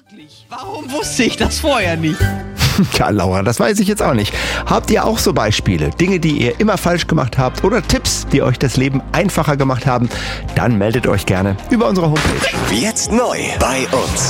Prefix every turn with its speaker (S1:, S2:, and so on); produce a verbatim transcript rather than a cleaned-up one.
S1: Wirklich? Warum wusste ich das vorher nicht?
S2: Ja, Laura, das weiß ich jetzt auch nicht. Habt ihr auch so Beispiele, Dinge, die ihr immer falsch gemacht habt oder Tipps, die euch das Leben einfacher gemacht haben? Dann meldet euch gerne über unsere Homepage.
S3: Jetzt neu bei uns.